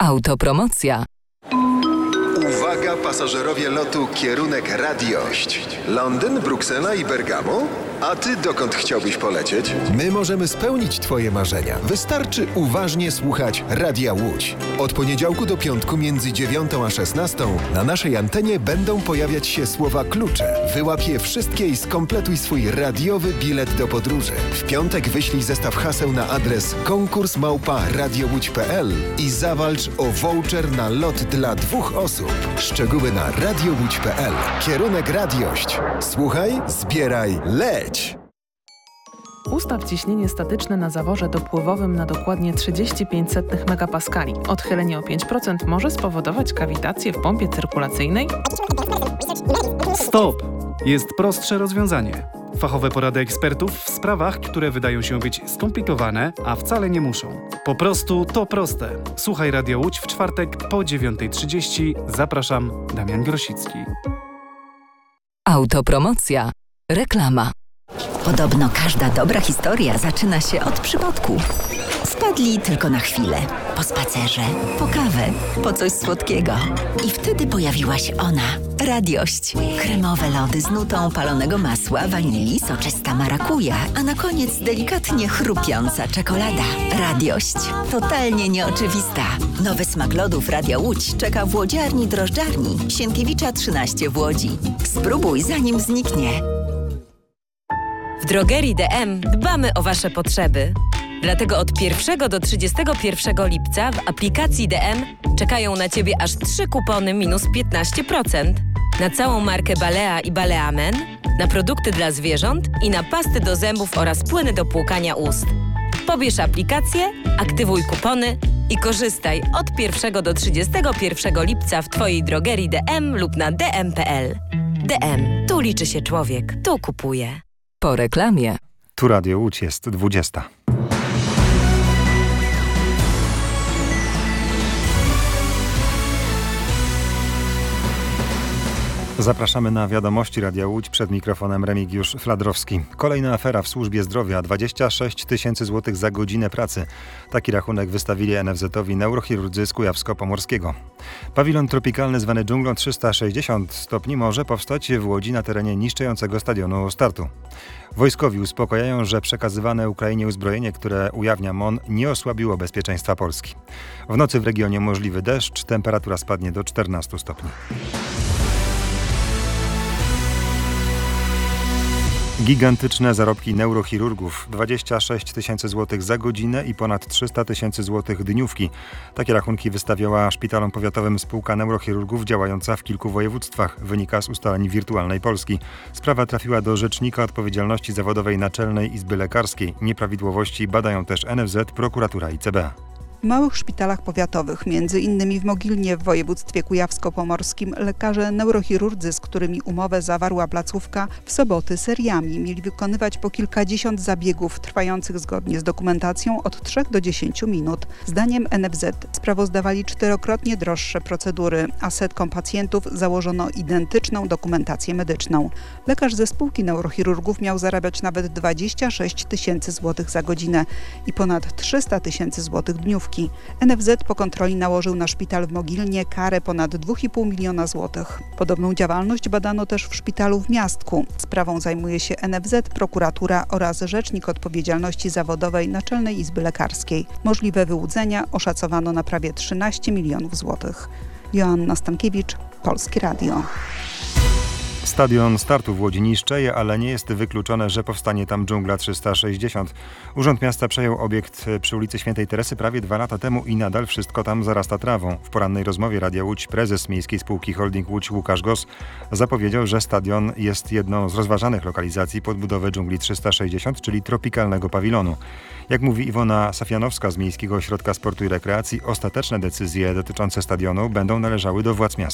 Autopromocja. Uwaga pasażerowie lotu kierunek Radiość. Londyn, Bruksela i Bergamo? A ty dokąd chciałbyś polecieć? My możemy spełnić twoje marzenia. Wystarczy uważnie słuchać Radia Łódź. Od poniedziałku do piątku między 9 a 16 na naszej antenie będą pojawiać się słowa klucze. Wyłap je wszystkie i skompletuj swój radiowy bilet do podróży. W piątek wyślij zestaw haseł na adres konkurs@radiołódź.pl i zawalcz o voucher na lot dla 2 osób. Szczegóły na radiołódź.pl. Kierunek Radiość. Słuchaj, zbieraj, leć! Ustaw ciśnienie statyczne na zaworze dopływowym na dokładnie 35 megapaskali. Odchylenie o 5% może spowodować kawitację w pompie cyrkulacyjnej. Stop! Jest prostsze rozwiązanie. Fachowe porady ekspertów w sprawach, które wydają się być skomplikowane, a wcale nie muszą. Po prostu to proste. Słuchaj Radio Łódź w czwartek po 9:30. Zapraszam, Damian Grosicki. Autopromocja. Reklama. Podobno każda dobra historia zaczyna się od przypadku. Wpadli tylko na chwilę. Po spacerze, po kawę, po coś słodkiego. I wtedy pojawiła się ona. Radiość. Kremowe lody z nutą palonego masła, wanilii, soczysta marakuja, a na koniec delikatnie chrupiąca czekolada. Radiość. Totalnie nieoczywista. Nowy smak lodów Radia Łódź czeka w łodziarni drożdżarni Sienkiewicza 13 w Łodzi. Spróbuj zanim zniknie. W drogerii DM dbamy o Wasze potrzeby. Dlatego od 1 do 31 lipca w aplikacji DM czekają na Ciebie aż 3 kupony minus 15% na całą markę Balea i Balea Men, na produkty dla zwierząt i na pasty do zębów oraz płyny do płukania ust. Pobierz aplikację, aktywuj kupony i korzystaj od 1 do 31 lipca w Twojej drogerii DM lub na dm.pl. DM. Tu liczy się człowiek. Tu kupuje. Po reklamie. Tu Radio Łódź, jest 20. Zapraszamy na wiadomości Radia Łódź, przed mikrofonem Remigiusz Fladrowski. Kolejna afera w służbie zdrowia, 26 tysięcy złotych za godzinę pracy. Taki rachunek wystawili NFZ-owi neurochirurdzy z Kujawsko-Pomorskiego. Pawilon tropikalny zwany dżunglą 360 stopni może powstać w Łodzi na terenie niszczącego stadionu Startu. Wojskowi uspokajają, że przekazywane Ukrainie uzbrojenie, które ujawnia MON, nie osłabiło bezpieczeństwa Polski. W nocy w regionie możliwy deszcz, temperatura spadnie do 14 stopni. Gigantyczne zarobki neurochirurgów, 26 tysięcy złotych za godzinę i ponad 300 tysięcy złotych dniówki. Takie rachunki wystawiała szpitalom powiatowym spółka neurochirurgów działająca w kilku województwach, wynika z ustaleń Wirtualnej Polski. Sprawa trafiła do Rzecznika Odpowiedzialności Zawodowej Naczelnej Izby Lekarskiej. Nieprawidłowości badają też NFZ, prokuratura i CBA. W małych szpitalach powiatowych, między innymi w Mogilnie w województwie kujawsko-pomorskim, lekarze neurochirurdzy, z którymi umowę zawarła placówka, w soboty seriami mieli wykonywać po kilkadziesiąt zabiegów trwających zgodnie z dokumentacją od 3 do 10 minut. Zdaniem NFZ sprawozdawali 4-krotnie droższe procedury, a setkom pacjentów założono identyczną dokumentację medyczną. Lekarz ze spółki neurochirurgów miał zarabiać nawet 26 tysięcy złotych za godzinę i ponad 300 tysięcy złotych dniówki. NFZ po kontroli nałożył na szpital w Mogilnie karę ponad 2,5 miliona złotych. Podobną działalność badano też w szpitalu w Miastku. Sprawą zajmuje się NFZ, prokuratura oraz Rzecznik Odpowiedzialności Zawodowej Naczelnej Izby Lekarskiej. Możliwe wyłudzenia oszacowano na prawie 13 milionów złotych. Joanna Stankiewicz, Polskie Radio. Stadion Startu w Łodzi niszczeje, ale nie jest wykluczone, że powstanie tam dżungla 360. Urząd Miasta przejął obiekt przy ulicy Świętej Teresy prawie 2 lata temu i nadal wszystko tam zarasta trawą. W porannej rozmowie Radia Łódź prezes Miejskiej Spółki Holding Łódź Łukasz Gos zapowiedział, że stadion jest jedną z rozważanych lokalizacji pod budowę dżungli 360, czyli tropikalnego pawilonu. Jak mówi Iwona Safianowska z Miejskiego Ośrodka Sportu i Rekreacji, ostateczne decyzje dotyczące stadionu będą należały do władz miasta.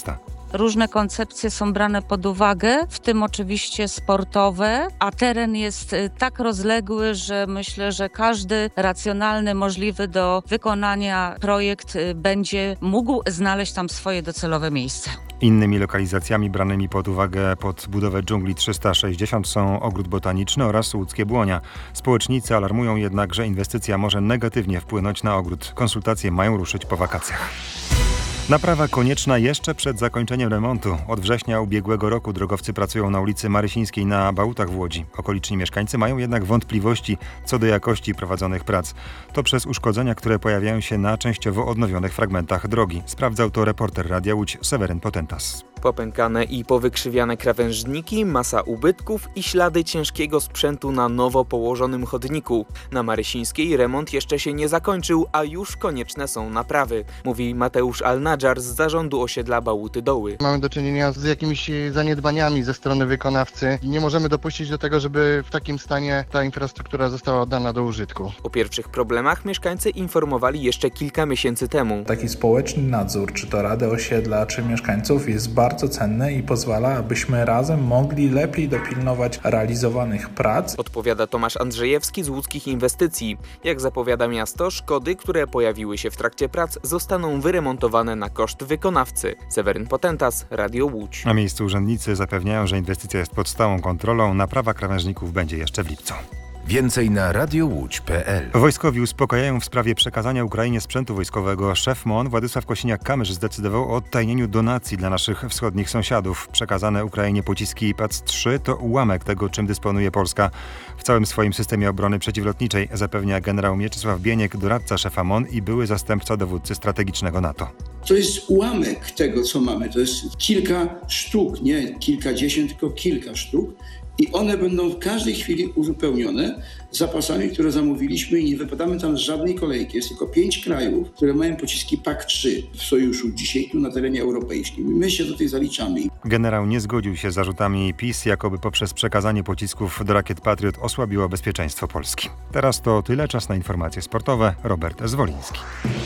Różne koncepcje są brane pod uwagę, w tym oczywiście sportowe, a teren jest tak rozległy, że myślę, że każdy racjonalny, możliwy do wykonania projekt będzie mógł znaleźć tam swoje docelowe miejsce. Innymi lokalizacjami branymi pod uwagę pod budowę dżungli 360 są ogród botaniczny oraz łódzkie Błonia. Społecznicy alarmują jednak, że inwestycja może negatywnie wpłynąć na ogród. Konsultacje mają ruszyć po wakacjach. Naprawa konieczna jeszcze przed zakończeniem remontu. Od września ubiegłego roku drogowcy pracują na ulicy Marysińskiej na Bałutach w Łodzi. Okoliczni mieszkańcy mają jednak wątpliwości co do jakości prowadzonych prac. To przez uszkodzenia, które pojawiają się na częściowo odnowionych fragmentach drogi. Sprawdzał to reporter Radia Łódź Seweryn Potentas. Popękane i powykrzywiane krawężniki, masa ubytków i ślady ciężkiego sprzętu na nowo położonym chodniku. Na Marysińskiej remont jeszcze się nie zakończył, a już konieczne są naprawy, mówi Mateusz Alnadżar z zarządu osiedla Bałuty Doły. Mamy do czynienia z jakimiś zaniedbaniami ze strony wykonawcy i nie możemy dopuścić do tego, żeby w takim stanie ta infrastruktura została oddana do użytku. O pierwszych problemach mieszkańcy informowali jeszcze kilka miesięcy temu. Taki społeczny nadzór, czy to Rady Osiedla, czy mieszkańców jest bardzo cenne i pozwala, abyśmy razem mogli lepiej dopilnować realizowanych prac. Odpowiada Tomasz Andrzejewski z Łódzkich Inwestycji. Jak zapowiada miasto, szkody, które pojawiły się w trakcie prac, zostaną wyremontowane na koszt wykonawcy. Seweryn Potentas, Radio Łódź. Na miejscu urzędnicy zapewniają, że inwestycja jest pod stałą kontrolą. Naprawa krawężników będzie jeszcze w lipcu. Więcej na radiołódź.pl. Wojskowi uspokajają w sprawie przekazania Ukrainie sprzętu wojskowego. Szef MON Władysław Kosiniak-Kamysz zdecydował o odtajnieniu donacji dla naszych wschodnich sąsiadów. Przekazane Ukrainie pociski PAC-3 to ułamek tego, czym dysponuje Polska w całym swoim systemie obrony przeciwlotniczej, zapewnia generał Mieczysław Bieniek, doradca szefa MON i były zastępca dowódcy strategicznego NATO. To jest ułamek tego, co mamy. To jest kilka sztuk, nie kilkadziesiąt, tylko kilka sztuk. I one będą w każdej chwili uzupełnione zapasami, które zamówiliśmy i nie wypadamy tam z żadnej kolejki. Jest tylko 5 krajów, które mają pociski PAC-3 w sojuszu dzisiaj tu na terenie europejskim. My się do tej zaliczamy. Generał nie zgodził się z zarzutami PiS, jakoby poprzez przekazanie pocisków do rakiet Patriot osłabiło bezpieczeństwo Polski. Teraz to tyle, czas na informacje sportowe. Robert Zwoliński.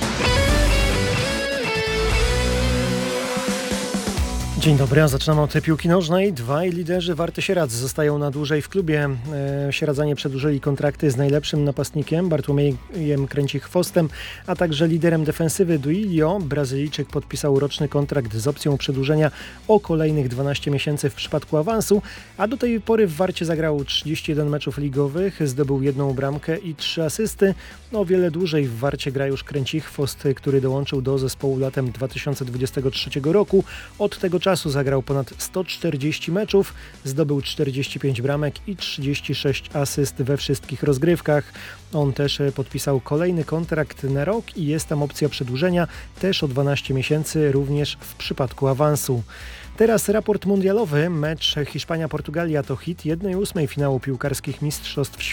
Dzień dobry, a zaczynamy od piłki nożnej. Dwaj liderzy Warty Sieradz zostają na dłużej w klubie. Sieradzanie przedłużyli kontrakty z najlepszym napastnikiem Bartłomiejem Kręcichwostem, a także liderem defensywy Duilio. Brazylijczyk podpisał roczny kontrakt z opcją przedłużenia o kolejnych 12 miesięcy w przypadku awansu, a do tej pory w Warcie zagrał 31 meczów ligowych, zdobył 1 bramkę i 3 asysty. O wiele dłużej w Warcie gra już Kręcichwost, który dołączył do zespołu latem 2023 roku. Od tego czasu zagrał ponad 140 meczów, zdobył 45 bramek i 36 asyst we wszystkich rozgrywkach. On też podpisał kolejny kontrakt na rok i jest tam opcja przedłużenia też o 12 miesięcy, również w przypadku awansu. Teraz raport mundialowy. Mecz Hiszpania-Portugalia to hit 1/8 finału piłkarskich mistrzostw